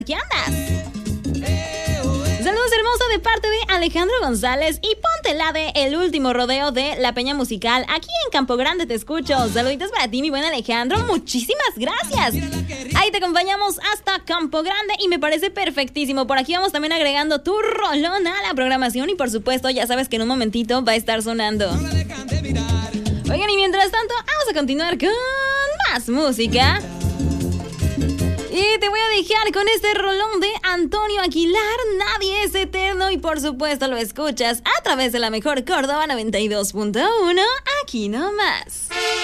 ¿Qué andas? Saludos hermosos de parte de Alejandro González y ponte la de El Último Rodeo de La Peña Musical. Aquí en Campo Grande te escucho. Saluditos para ti, mi buen Alejandro. Muchísimas gracias. Ahí te acompañamos hasta Campo Grande y me parece perfectísimo. Por aquí vamos también agregando tu rolón a la programación y por supuesto ya sabes que en un momentito va a estar sonando. Oigan, y mientras tanto vamos a continuar con más música. Y te voy a dejar con este rolón de Antonio Aguilar, Nadie es Eterno, y por supuesto lo escuchas a través de la mejor Córdoba 92.1, aquí nomás.